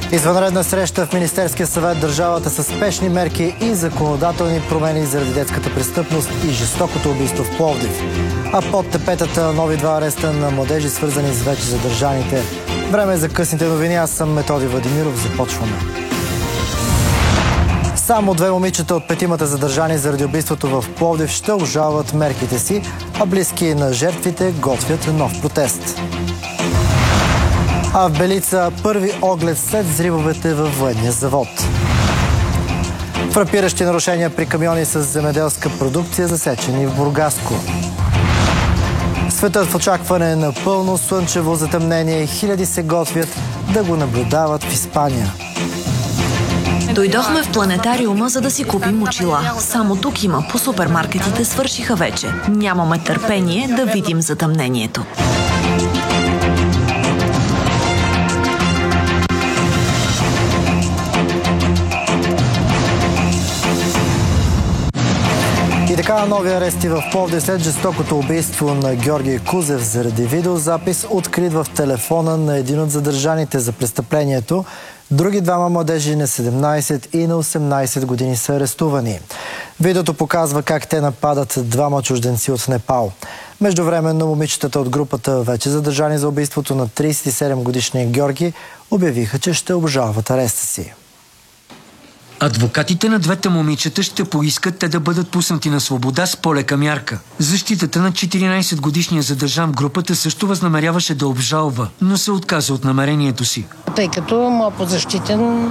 Извънредна среща в Министерския съвет, държавата със спешни мерки и законодателни промени заради детската престъпност и жестокото убийство в Пловдив. А под тепетата нови 2 ареста на младежи, свързани с вече задържаните. Време за късните новини. Аз съм Методи Владимиров. Започваме. Само 2 момичета от 5-мата задържани заради убийството в Пловдив ще обжалват мерките си, а близки на жертвите готвят нов протест. А в Белица първи оглед след взривовете във военния завод. Фрапиращи нарушения при камиони с земеделска продукция, засечени в Бургаско. Светът в очакване на пълно слънчево затъмнение. Хиляди се готвят да го наблюдават в Испания. Дойдохме в планетариума, за да си купим очила. Само тук има, по супермаркетите свършиха вече. Нямаме търпение да видим затъмнението. И така, нови арести в Пловдив след жестокото убийство на Георги Кузев заради видеозапис, открит в телефона на един от задържаните за престъплението. Други 2 младежи на 17 и на 18 години са арестувани. Видеото показва как те нападат 2 чужденци от Непал. Междувременно момичетата от групата, вече задържани за убийството на 37-годишния Георги, обявиха, че ще обжалват ареста си. Адвокатите на двете момичета ще поискат те да бъдат пуснати на свобода с по-лека мярка. Защитата на 14-годишния задържан в групата също възнамеряваше да обжалва, но се отказа от намерението си. Тъй като моят подзащитен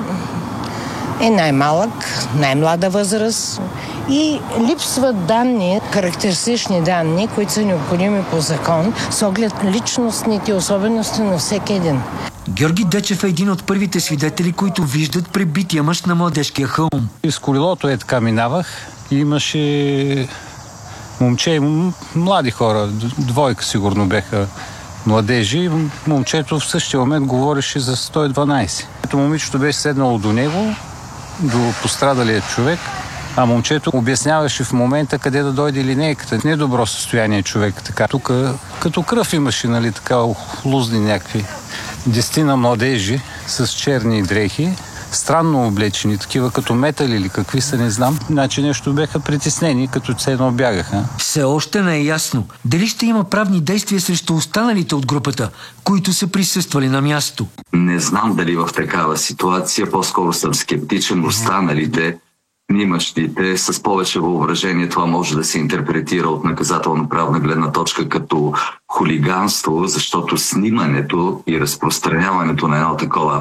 е най-малък, най-млада възраст и липсват данни, характеристични данни, които са необходими по закон, с оглед личностните особености на всеки един. Георги Дечев е един от първите свидетели, които виждат пребития мъж на Младежкия хълм. С колелото така минавах и имаше момче и млади хора, 2 сигурно беха младежи. Момчето в същия момент говореше за 112. Момичето беше седнало до него, до пострадалия човек, а момчето обясняваше в момента къде да дойде линейката. Недобро състояние човек. Така. Тук като кръв имаше, нали, така лузни някакви 10 младежи с черни дрехи, странно облечени, такива като метали или какви са, не знам. Значи нещо бяха притеснени, като ценно бягаха. Все още не е ясно дали ще има правни действия срещу останалите от групата, които са присъствали на място. Не знам дали в такава ситуация, по-скоро съм скептичен. Останалите, снимащите, с повече въображение, това може да се интерпретира от наказателно-правна гледна точка като хулиганство, защото снимането и разпространяването на едно такова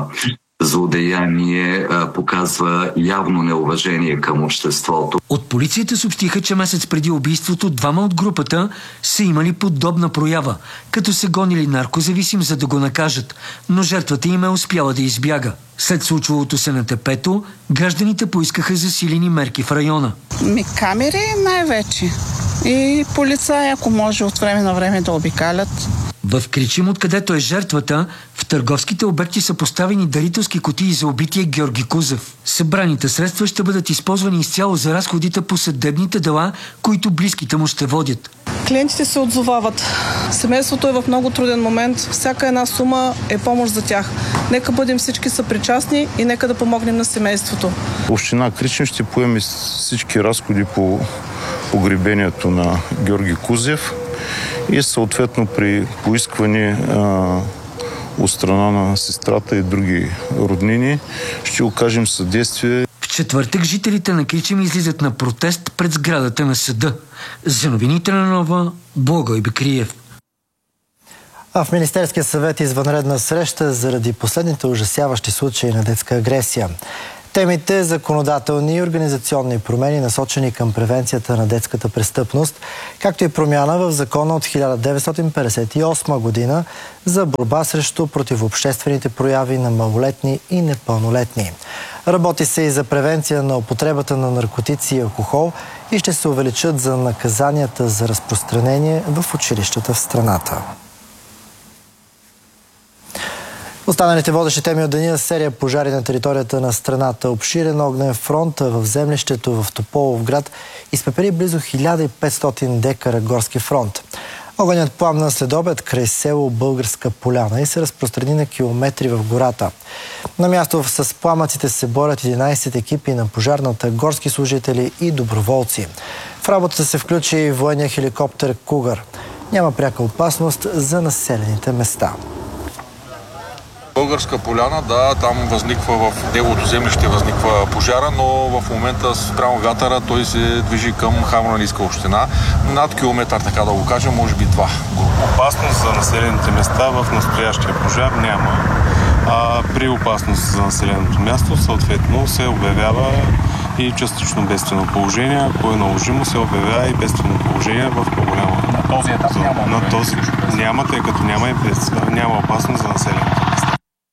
злодеяние показва явно неуважение към обществото. От полицията съобщиха, че месец преди убийството 2 от групата са имали подобна проява, като се гонили наркозависим, за да го накажат, но жертвата им е успяла да избяга. След случвалото се на тепето, гражданите поискаха засилени мерки в района. Камери най-вече и полицаи, ако може от време на време да обикалят. В Кричим, откъдето е жертвата, в търговските обекти са поставени дарителски кутии за убития Георги Кузев. Събраните средства ще бъдат използвани изцяло за разходите по съдебните дела, които близките му ще водят. Клиентите се отзовават. Семейството е в много труден момент. Всяка една сума е помощ за тях. Нека бъдем всички съпричастни и нека да помогнем на семейството. Община Кричим ще поеме всички разходи по погребението на Георги Кузев и съответно при поискване от страна на сестрата и други роднини ще окажем съдействие. В четвъртък жителите на Кричим излизат на протест пред сградата на съда. За новините на Нова, Благой Бекриев. А в Министерския съвет извънредна среща заради последните ужасяващи случаи на детска агресия. Темите законодателни и организационни промени, насочени към превенцията на детската престъпност, както и промяна в закона от 1958 година за борба срещу противообществените прояви на малолетни и непълнолетни. Работи се и за превенция на употребата на наркотици и алкохол и ще се увеличат за наказанията за разпространение в училищата в страната. Останалите водещи теми от деня: серия пожари на територията на страната, обширен огнен фронт в землището в Тополовград изпепели близо 1500 декара горски фронт. Огънят пламна след обед край село Българска поляна и се разпространи на километри в гората. На място с пламъците се борят 11 екипи на пожарната, горски служители и доброволци. В работата се включи и военния хеликоптер Кугър. Няма пряка опасност за населените места. Българска поляна, да, там възниква в неговото землище възниква пожара, но в момента спрямо вятъра той се движи към Харманлийска община. Над километър, така да го кажем, може би 2. Опасност за населените места в настоящия пожар няма. При опасност за населеното място съответно се обявява и частично бедствено положение. Ако е наложимо, се обявява и бедствено положение в по-голяма. На този етап няма. На този няма, тъй като няма опасност за населените места.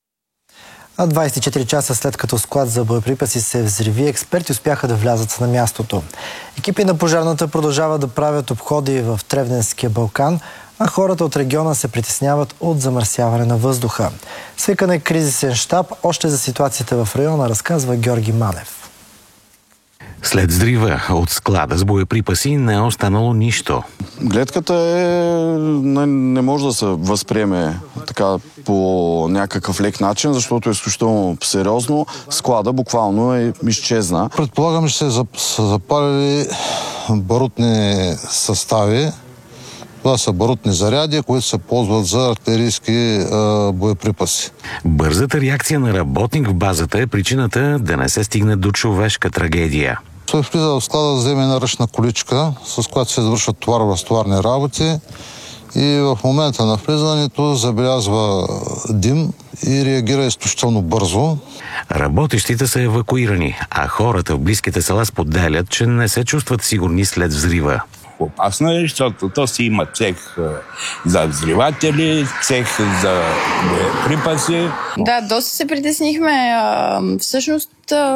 А 24 часа след като склад за боеприпаси се взриви, експерти успяха да влязат на мястото. Екипи на пожарната продължават да правят обходи в Тревненския Балкан, а хората от региона се притесняват от замърсяване на въздуха. Свикан е кризисен щаб. Още за ситуацията в района разказва Георги Манев. След взрива от склада с боеприпаси не е останало нищо. Гледката не може да се възприеме така по някакъв лек начин, защото е изключително сериозно. Склада буквално изчезна. Предполагам, че са запалили барутни състави. Това са барутни заряди, които се ползват за артилерийски боеприпаси. Бързата реакция на работник в базата е причината да не се стигне до човешка трагедия. Той влиза в склада да вземе една ръчна количка, с която се извършват товарно-разтоварни работи, и в момента на влизането забелязва дим и реагира изключително бързо. Работещите са евакуирани, а хората в близките села споделят, че не се чувстват сигурни след взрива. Опасно е, защото то си има цех за взриватели, цех за припаси. Да, доста се притеснихме. Всъщност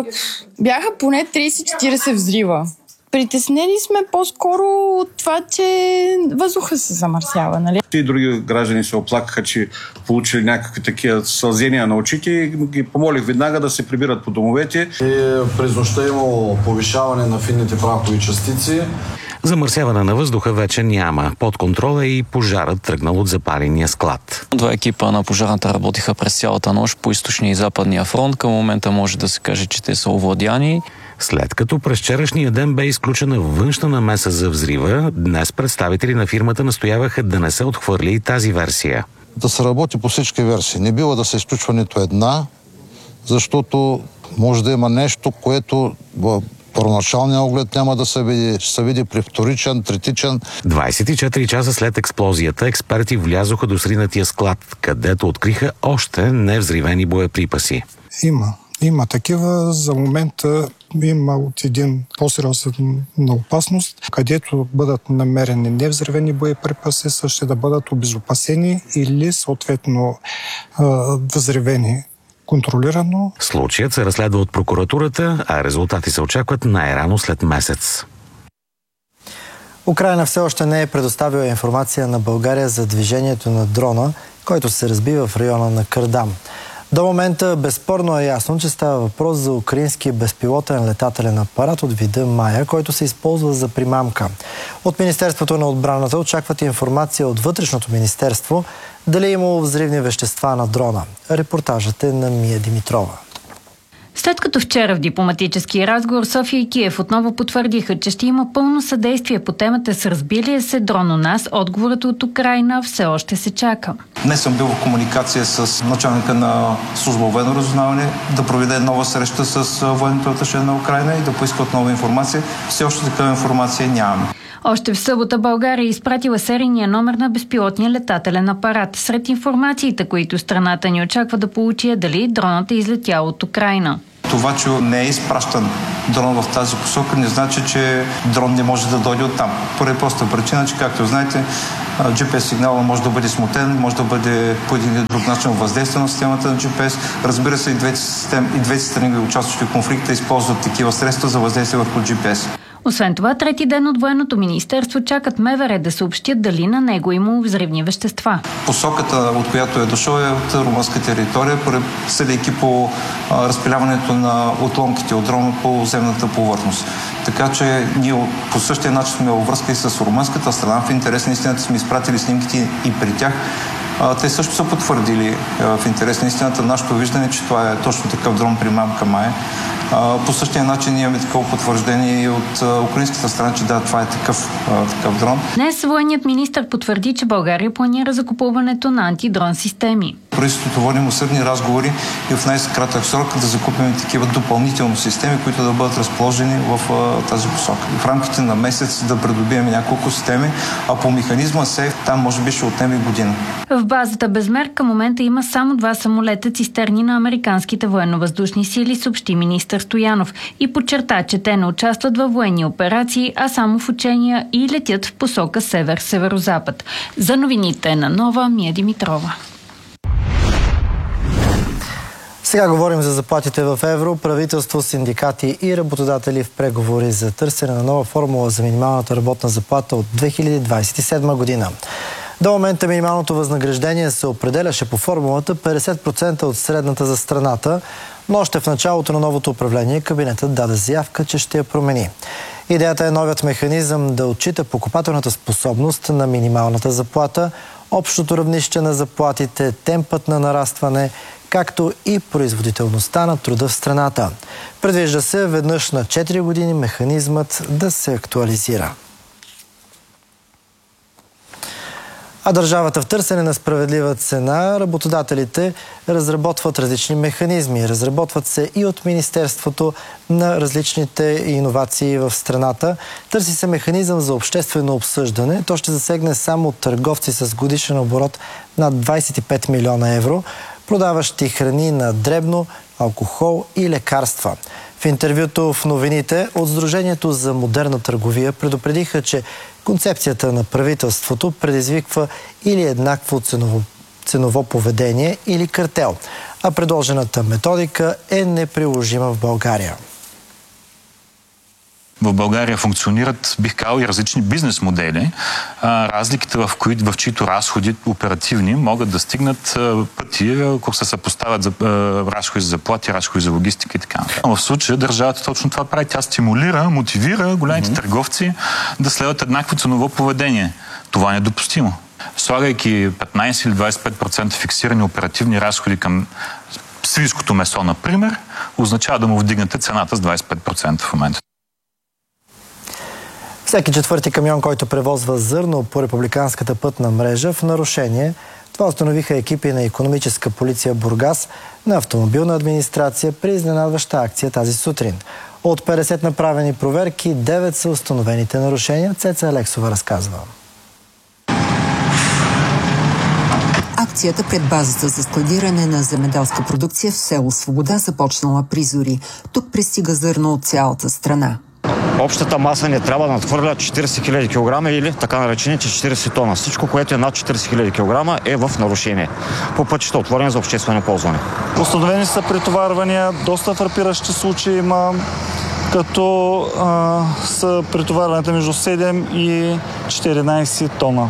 бяха поне 30-40 взрива. Притеснени сме по-скоро от това, че въздуха се замърсява, нали? И други граждани се оплакаха, че получили някакви такива сълзения на очите и ги помолих веднага да се прибират по домовете. През нощта имало повишаване на финните прахови частици. Замърсяване на въздуха вече няма. Под контрола е и пожарът тръгнал от запаления склад. 2 екипа на пожарната работиха през цялата нощ по източния и западния фронт. Към момента може да се каже, че те са овладяни. След като през вчерашния ден бе изключена външна намеса за взрива, днес представители на фирмата настояваха да не се отхвърли и тази версия. Да се работи по всички версии. Не бива да се изключва нито една, защото може да има нещо, което първоначалния оглед няма да се види, ще се види при вторичен, третичен. 24 часа след експлозията експерти влязоха до сринатия склад, където откриха още невзривени боеприпаси. Има такива. За момента има от един по-сериозна опасност, където бъдат намерени невзривени боеприпаси, също да бъдат обезопасени или съответно взривени контролирано. Случаят се разследва от прокуратурата, а резултати се очакват най-рано след месец. Украйна все още не е предоставила информация на България за движението на дрона, който се разби в района на Кардам. До момента безспорно е ясно, че става въпрос за украински безпилотен летателен апарат от вида Майя, който се използва за примамка. От Министерството на отбраната очакват информация от Вътрешното министерство дали е имало взривни вещества на дрона. Репортажът е на Мия Димитрова. След като вчера в дипломатически разговор София и Киев отново потвърдиха, че ще има пълно съдействие по темата с разбилия се дрон у нас, отговорът от Украйна все още се чака. Днес съм бил в комуникация с началника на служба военно разузнаване да проведе нова среща с военното аташе на Украйна и да поиска отнова информация. Все още такава информация нямаме. Още в събота България е изпратила серийния номер на безпилотния летателен апарат. Сред информациите, които страната ни очаква да получи, е дали дронът е излетял от Украйна. Това, че не е изпращан дрон в тази посока, не значи, че дрон не може да дойде оттам. Поради проста причина, че, както знаете, GPS сигнала може да бъде смутен, може да бъде по един или друг начин въздействие на системата на GPS. Разбира се, и двете страни, участващи в конфликта, използват такива средства за въздействие върху GPS. Освен това, трети ден от военното министерство чакат МВР да съобщят дали на него има взривни вещества. Посоката, от която е дошъл, е от румънска територия, съдейки по разпиляването на отломките от дрона по земната повърхност. Така че ние по същия начин сме във връзка и с румънската страна. В интерес на истината сме изпратили снимките и при тях. Те също са потвърдили в интерес на истината нашето виждане, че това е точно такъв дрон при мамка Мая. По същия начин имаме такова потвърждение и от украинската страна, че да, това е такъв дрон. Днес военният министър потвърди, че България планира закупуването на антидрон системи. Правителството водим усърдни разговори и в най-кратък срок да закупим такива допълнителни системи, които да бъдат разположени в тази посока. В рамките на месец да придобием няколко системи, а по механизма СЕФ там може би ще отнеме година. В базата Безмер към момента има само 2 самолета цистерни на американските военно-въздушни сили, съобщи министър Стоянов и подчерта, че те не участват във военни операции, а само в учения и летят в посока север-северозапад. За новините на Нова, Мия Димитрова. Сега говорим за заплатите в евро. Правителство, синдикати и работодатели в преговори за търсене на нова формула за минималната работна заплата от 2027 година. До момента минималното възнаграждение се определяше по формулата 50% от средната за страната, но още в началото на новото управление кабинетът даде заявка, че ще я промени. Идеята е новият механизъм да отчита покупателната способност на минималната заплата, общото равнище на заплатите, темпът на нарастване, както и производителността на труда в страната. Предвижда се веднъж на 4 години механизмът да се актуализира. А държавата в търсене на справедлива цена, работодателите разработват различни механизми. Разработват се и от Министерството на различните иновации в страната. Търси се механизъм за обществено обсъждане. То ще засегне само търговци с годишен оборот над 25 милиона евро, продаващи храни на дребно, алкохол и лекарства. В интервюто в новините от Сдружението за модерна търговия предупредиха, че концепцията на правителството предизвиква или еднакво ценово поведение, или картел, а предложената методика е неприложима в България. В България функционират, бих казал, и различни бизнес модели, разликите в чието разходи оперативни могат да стигнат пъти, ако се съпоставят за разходи за заплати, разходи за логистика и така. В случая държавата точно това прави. Тя стимулира, мотивира големите търговци да следват еднакво ценово поведение. Това не е допустимо. Слагайки 15 или 25% фиксирани оперативни разходи към свинското месо, например, означава да му вдигнете цената с 25% в момента. Всеки четвърти камион, който превозва зърно по републиканската пътна мрежа в нарушение, това установиха екипи на икономическа полиция Бургас, на автомобилна администрация при изненадваща акция тази сутрин. От 50 направени проверки, 9 са установените нарушения. Цеца Алексова разказва. Акцията пред базата за складиране на земеделска продукция в село Свобода започнала при зори. Тук пристига зърно от цялата страна. Общата маса не трябва да надхвърля 40 000 кг или така наречените 40 тона. Всичко, което е над 40 000 кг е в нарушение. По пътища отворени за обществено ползване. Установени са претоварвания, доста фрапиращи случаи има, като са претоварването между 7 и 14 тона.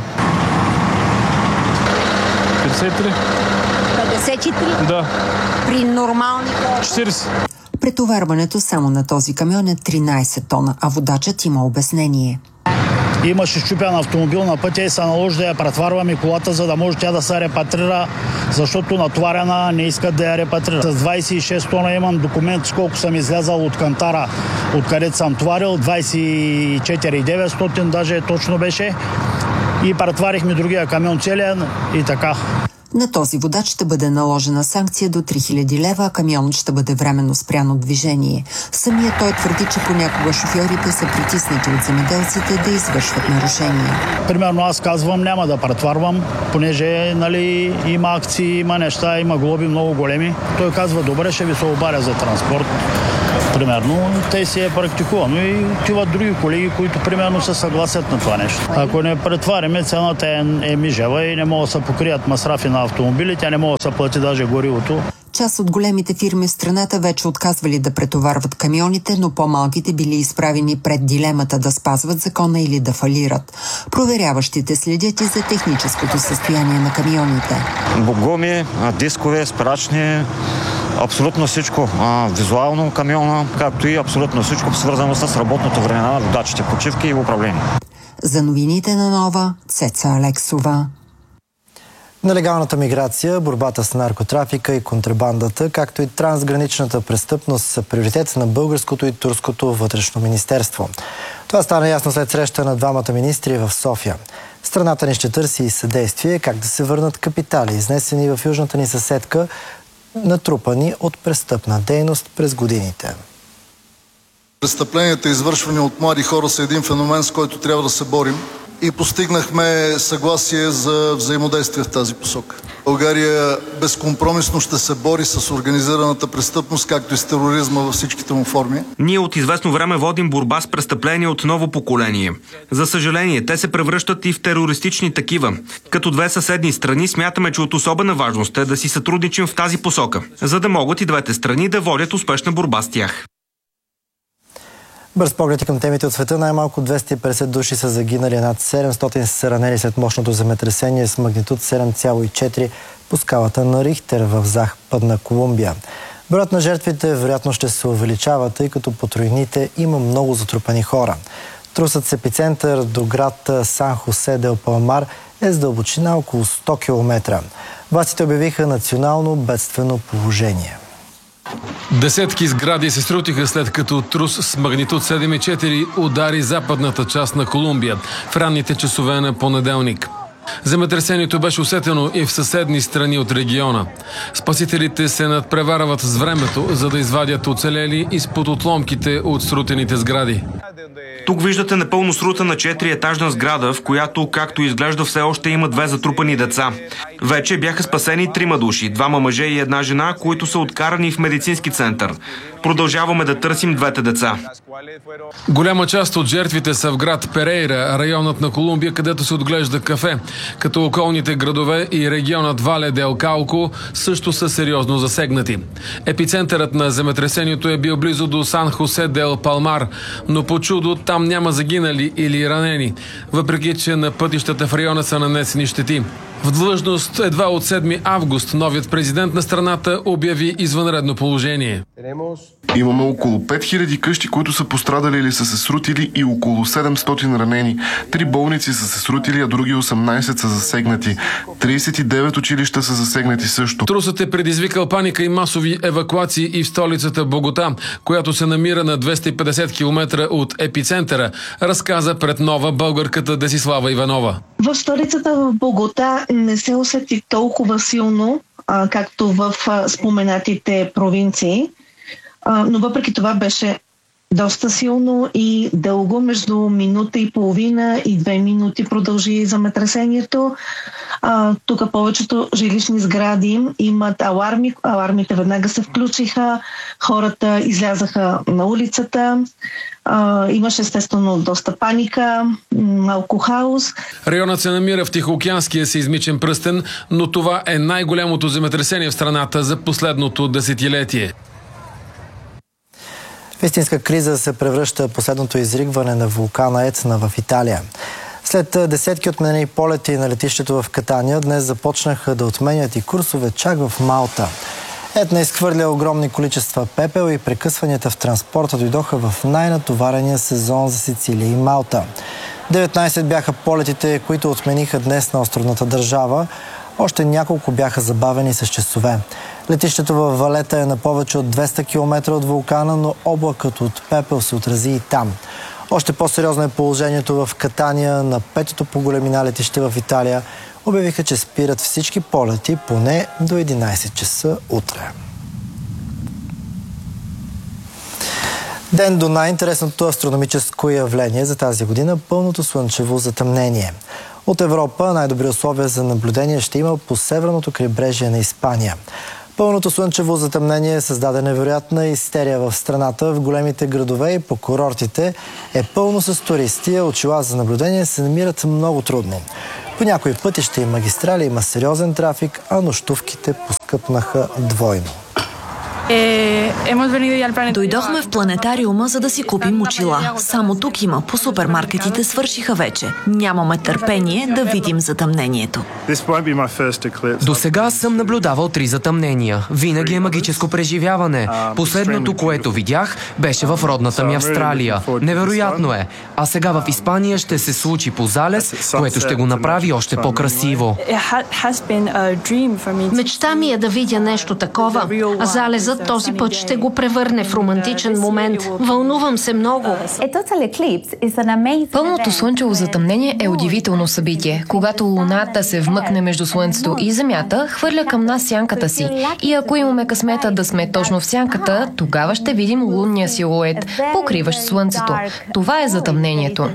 53? 53? Да. При нормални 40. Претоварването само на този камион е 13 тона, а водачът има обяснение. Имаше щупен автомобил на пътя и се наложи да я претоварваме колата, за да може тя да се репатрира, защото натоварена не искат да я репатрира. С 26 тона имам документ, колко съм излязал от кантара, откъдето съм товарил, 24 900 даже точно беше. И претоварихме другия камион целия и така. На този водач ще бъде наложена санкция до 3000 лева, а камионът ще бъде временно спрян от движение. Самият той твърди, че понякога шофьорите са притиснати от земеделците да извършват нарушения. Примерно аз казвам, няма да претоварвам, понеже има акции, има неща, има глоби много големи. Той казва, добре, ще ви се обаря за транспорт. Примерно, те си е практикувано и отиват други колеги, които примерно се съгласят на това нещо. Ако не претвариме, цената е мижева и не могат да се покрият масрафи на автомобили, тя не може да се плати даже горивото. Част от големите фирми в страната вече отказвали да претоварват камионите, но по-малките били изправени пред дилемата да спазват закона или да фалират. Проверяващите следят и за техническото състояние на камионите. Гуми, дискове, спирачни, абсолютно всичко. Визуално камиона, както и абсолютно всичко свързано с работното време на водачите, почивки и управление. За новините на Нова, Цеца Алексова. Нелегалната миграция, борбата с наркотрафика и контрабандата, както и трансграничната престъпност са приоритет на българското и турското вътрешно министерство. Това стана ясно след среща на двамата министри в София. Страната ни ще търси и съдействие как да се върнат капитали, изнесени в южната ни съседка, натрупани от престъпна дейност през годините. Престъпленията, извършвани от млади хора, са един феномен, с който трябва да се борим. И постигнахме съгласие за взаимодействие в тази посока. България безкомпромисно ще се бори с организираната престъпност, както и с тероризма във всичките му форми. Ние от известно време водим борба с престъпления от ново поколение. За съжаление, те се превръщат и в терористични такива. Като две съседни страни смятаме, че от особена важност е да си сътрудничим в тази посока, за да могат и двете страни да водят успешна борба с тях. Бърз поглед към темите от света. Най-малко 250 души са загинали, над 700 са ранени след мощното земетресение с магнитуд 7,4 по скалата на Рихтер в Западна Колумбия. Броят на жертвите вероятно ще се увеличава, тъй като по руините има много затрупани хора. Трусът с епицентър до град Сан Хосе дел Палмар е с дълбочина около 100 км. Властите обявиха национално бедствено положение. Десетки сгради се срутиха след като трус с магнитуд 7,4 удари западната част на Колумбия в ранните часове на понеделник. Земетресението беше усетено и в съседни страни от региона. Спасителите се надпреварват с времето, за да извадят оцелели изпод отломките от срутените сгради. Тук виждате напълно срутена 4-етажна сграда, в която, както изглежда, все още има две затрупани деца. Вече бяха спасени 3 души, 2 мъже и 1 жена, които са откарани в медицински център. Продължаваме да търсим двете деца. Голяма част от жертвите са в град Перейра, районът на Колумбия, където се отглежда кафе, като околните градове и регионът Вале дел Кауко също са сериозно засегнати. Епицентърът на земетресението е бил близо до Сан Хосе дел Палмар, но по чудо там няма загинали или ранени, въпреки че на пътищата в района са нанесени щети. В длъжност едва от 7 август новият президент на страната обяви извънредно положение. Имаме около 5000 къщи, които са пострадали или са се срутили, и около 700 ранени. 3 болници са се срутили, а други 18 са засегнати. 39 училища са засегнати също. Трусът е предизвикал паника и масови евакуации и в столицата Богота, която се намира на 250 км от епицентъра, разказа пред Нова българката Десислава Иванова. В столицата в Богота не се усети толкова силно, както в споменатите провинции, но въпреки това беше доста силно и дълго, между минута и половина и 2 минути продължи земетресението. Тук повечето жилищни сгради имат аларми. Алармите веднага се включиха, хората излязаха на улицата. Имаше естествено доста паника, малко хаос. Районът се намира в Тихоокеанския сеизмичен пръстен, но това е най-голямото земетресение в страната за последното десетилетие. В истинска криза се превръща последното изригване на вулкана Етна в Италия. След десетки отменени полети на летището в Катания, днес започнаха да отменят и курсове чак в Малта. Етна изхвърля огромни количества пепел и прекъсванията в транспорта дойдоха в най-натоварения сезон за Сицилия и Малта. 19 бяха полетите, които отмениха днес на островната държава. Още няколко бяха забавени с часове. Летището във Валета е на повече от 200 км от вулкана, но облакът от пепел се отрази и там. Още по-сериозно е положението в Катания, на 5-то по големина летище в Италия. Обявиха, че спират всички полети поне до 11 часа утре. Ден до най-интересното астрономическо явление за тази година – пълното слънчево затъмнение. От Европа най-добри условия за наблюдение ще има по северното крайбрежие на Испания. Пълното слънчево затъмнение създаде невероятна истерия в страната. В големите градове и по курортите е пълно с туристи, а очила за наблюдение се намират много трудно. По някои пътища и магистрали има сериозен трафик, а нощувките поскъпнаха двойно. Дойдохме в планетариума, за да си купим очила. Само тук има, по супермаркетите свършиха вече. Нямаме търпение да видим затъмнението. До сега съм наблюдавал 3 затъмнения. Винаги е магическо преживяване. Последното, което видях, беше в родната ми Австралия. Невероятно е. А сега в Испания ще се случи по залез, което ще го направи още по-красиво. Мечта ми е да видя нещо такова, а залезът този път ще го превърне в романтичен момент. Вълнувам се много. Пълното слънчево затъмнение е удивително събитие. Когато луната се вмъкне между слънцето и земята, хвърля към нас сянката си. И ако имаме късмета да сме точно в сянката, тогава ще видим лунния силует, покриващ слънцето. Това е затъмнението.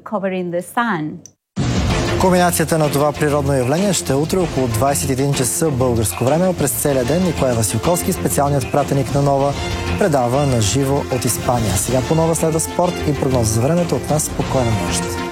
Комбинацията на това природно явление ще е утре около 21 часа българско време. През целия ден Николай Василковски, специалният пратеник на Нова, предава на живо от Испания. Сега по Нова следва спорт и прогноза за времето от нас. Спокойна нощ!